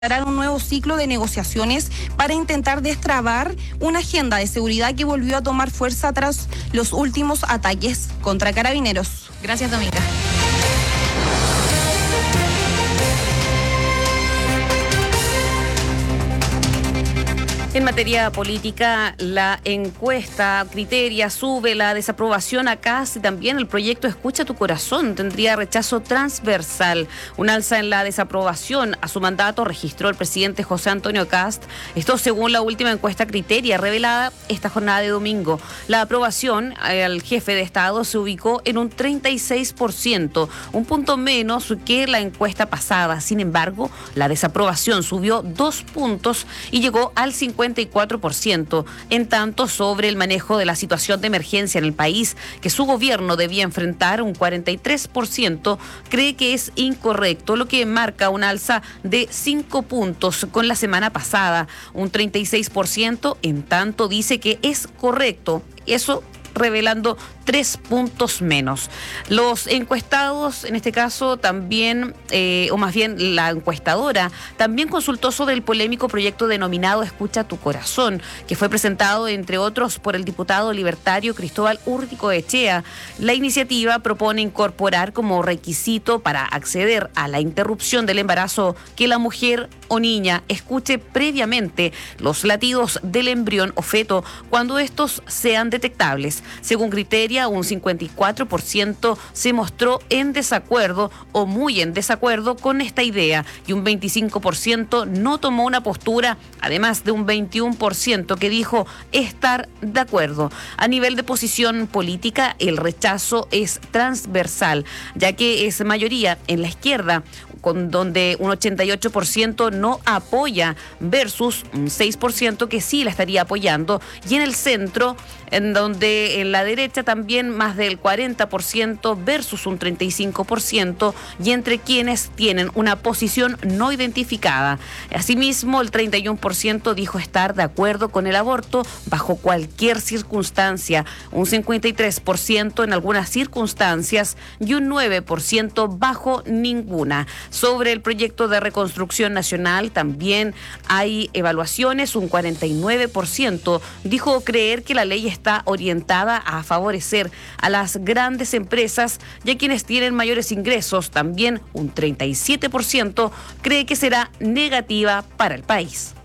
un nuevo ciclo de negociaciones para intentar destrabar una agenda de seguridad que volvió a tomar fuerza tras los últimos ataques contra carabineros. Gracias, Dominga. En materia política, la encuesta Criteria sube la desaprobación a Kast y también el proyecto Escucha tu Corazón tendría rechazo transversal. Un alza en la desaprobación a su mandato registró el presidente José Antonio Kast. Esto según la última encuesta Criteria revelada esta jornada de domingo. La aprobación al jefe de Estado se ubicó en un 36%, un punto menos que la encuesta pasada. Sin embargo, la desaprobación subió 2 puntos y llegó al 54%. En tanto, sobre el manejo de la situación de emergencia en el país que su gobierno debía enfrentar, un 43% cree que es incorrecto, lo que marca un alza de 5 puntos con la semana pasada. Un 36% en tanto dice que es correcto. Eso revelando 3 puntos menos. Los encuestados, en este caso también, o más bien la encuestadora, también consultó sobre el polémico proyecto denominado Escucha tu Corazón, que fue presentado, entre otros, por el diputado libertario Cristóbal Urticoechea. La iniciativa propone incorporar como requisito para acceder a la interrupción del embarazo que la mujer o niña escuche previamente los latidos del embrión o feto cuando estos sean detectables. Según Criteria, un 54% se mostró en desacuerdo o muy en desacuerdo con esta idea y un 25% no tomó una postura, además de un 21% que dijo estar de acuerdo. A nivel de posición política, el rechazo es transversal, ya que es mayoría en la izquierda, con donde un 88% no apoya versus un 6% que sí la estaría apoyando, y en el centro, en donde en la derecha también más del 40% versus un 35%, y entre quienes tienen una posición no identificada. Asimismo, el 31% dijo estar de acuerdo con el aborto bajo cualquier circunstancia, un 53% en algunas circunstancias y un 9% bajo ninguna. Sobre el proyecto de reconstrucción nacional también hay evaluaciones. Un 49% dijo creer que la ley está orientada a favorecer a las grandes empresas y a quienes tienen mayores ingresos. También un 37% cree que será negativa para el país.